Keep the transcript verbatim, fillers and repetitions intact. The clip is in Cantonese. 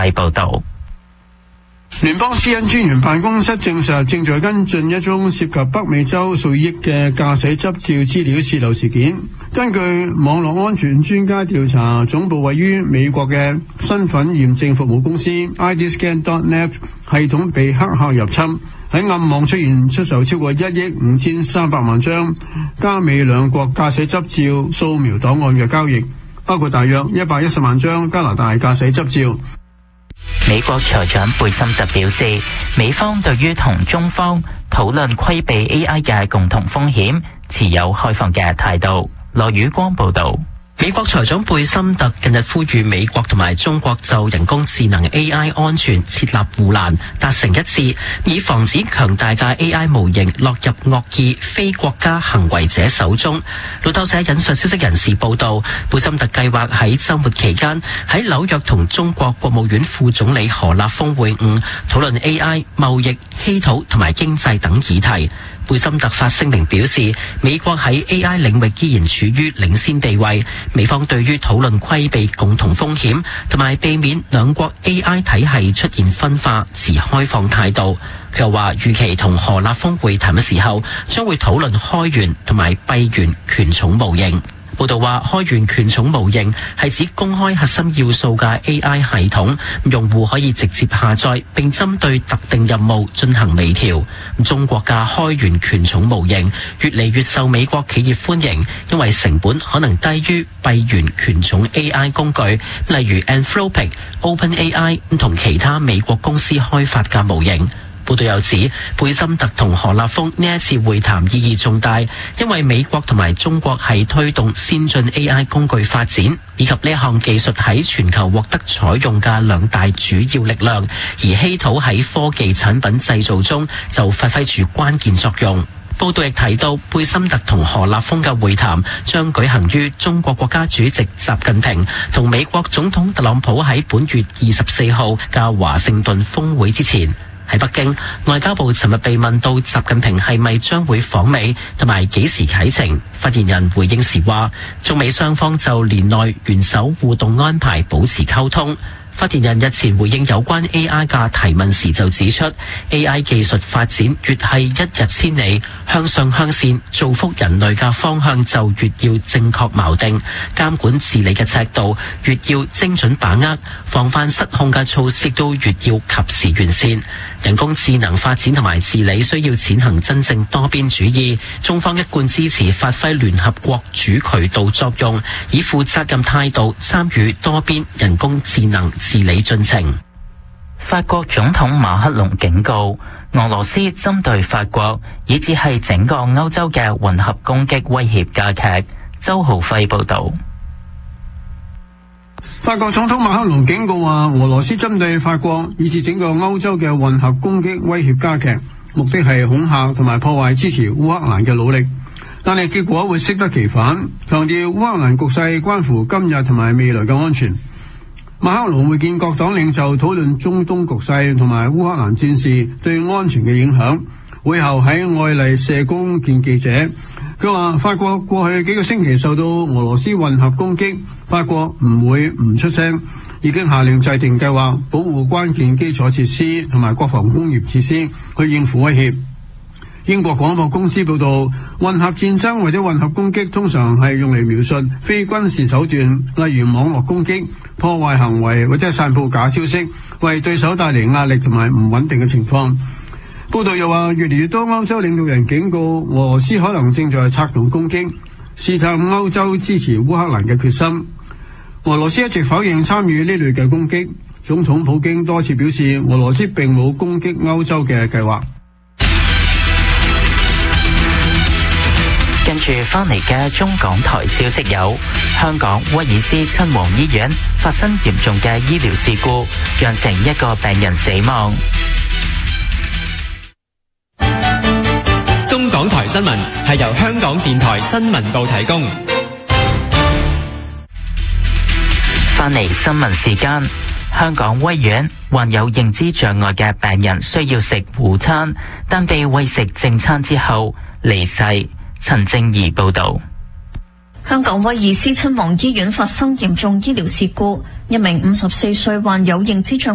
輝報道。 聯邦私隱專員辦公室證實，正在跟進一宗涉及北美洲數億嘅駕駛執照資料洩漏事件。根據網絡安全專家調查，總部位於美國嘅身份驗證服務公司 I D Scan dot net 系統被黑客入侵，喺暗網出現出售超過一億五千三百萬張加美兩國駕駛執照掃描檔案嘅交易，包括大約一百一十萬張加拿大駕駛執照。 美國財長貝森特表示，美方對於同中方討論規避 A I 嘅共同風險持有開放嘅態度。羅宇光報道。 美國財長貝森特近日呼籲美國同埋中國就人工智能 A I 安全設立護欄，達成一致，以防止強大嘅 A I 模型落入惡意非國家行為者手中。路透社引述消息人士報道，貝森特計劃喺週末期間喺紐約同中國國務院副總理何立峰會晤，討論 A I、貿易、稀土同埋經濟等議題。貝森特發聲明表示，美國喺 A I 領域依然處於領先地位，美方對於討論規避共同風險同埋避免兩國 A I 體系出現分化持開放態度。佢又話，預期同何立峰會談嘅時候，將會討論開源同埋閉源權重模型。報道話，開源權重模型係指公開核心要素嘅 A I 系統，用戶可以直接下載並針對特定任務進行微調。中國嘅開源權重模型越嚟越受美國企業歡迎，因為成本可能低於閉源權重 A I 工具，例如 Anthropic、OpenAI 同其他美國公司開發嘅模型。報道又指，貝森特同何立峰呢一次會談意義重大，因為美國同埋中國係推動先進 A I 工具發展，以及呢一項技術喺全球獲得採用嘅兩大主要力量，而稀土喺科技產品製造中就發揮住關鍵作用。報道亦提到，貝森特同何立峰嘅會談將舉行於中國國家主席習近平同美國總統特朗普喺本月二十四號嘅華盛頓峰會之前。喺北京，外交部尋日被問到習近平係咪將會訪美同埋幾時啟程，發言人回應時話，中美雙方就年內元首互動安排保持溝通。發言人日前回應有關 A I 嘅提問時就指出， A I 技術發展越係一日千里，向上向善造福人類嘅方向就越要正確錨定，監管治理嘅尺度越要精準把握，防範失控嘅措施都越要及時完善。人工智能發展同埋治理需要踐行真正多邊主義，中方一貫支持發揮聯合國主渠道作用，以負責任態度參與多邊人工智能治理進程。 法國總統馬克龍警告，俄羅斯針對法國以至係整個歐洲嘅混合攻擊威脅加劇。周浩輝報道。 法國總統馬克龍警告話，俄羅斯針對法國以至整個歐洲嘅混合攻擊威脅加劇，目的係恐嚇同埋破壞支持烏克蘭嘅努力，但係結果會適得其反，強調烏克蘭局勢關乎今日同埋未來嘅安全。馬克龍會見各黨領袖討論中東局勢同埋烏克蘭戰事對安全嘅影響。會後喺愛麗舍宮見記者，佢話法國過去幾個星期受到俄羅斯混合攻擊，法國唔會唔出聲，已經下令制定計劃保護關鍵基礎設施同埋國防工業設施去應付威脅。英國廣播公司報道，混合戰爭或者混合攻擊通常係用嚟描述非軍事手段，例如網絡攻擊、破壞行為或者係散佈假消息，為對手帶嚟壓力同埋唔穩定嘅情況。報道又話，越嚟越多歐洲領導人警告俄羅斯可能正在策動攻擊，試探歐洲支持烏克蘭嘅決心。俄羅斯一直否認參與呢類嘅攻擊，總統普京多次表示俄羅斯並冇攻擊歐洲嘅計劃。 跟住翻嚟嘅中港台消息有：香港威爾斯親王醫院發生嚴重嘅醫療事故，釀成一個病人死亡。 中港台新聞係由香港電台新聞部提供。 翻嚟新聞時間，香港威院患有認知障礙嘅病人需要食午餐，但被餵食正餐之後離世。陳正儀報道。 香港威爾斯親王醫院發生嚴重醫療事故，一名五十四歲患有認知障